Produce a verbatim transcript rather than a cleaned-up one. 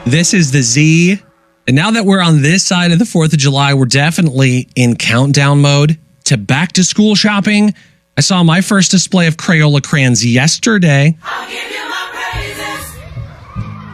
This is the Z. And now that we're on this side of the fourth of July, we're definitely in countdown mode to back to school shopping. I saw my first display of Crayola crayons yesterday. I'll give you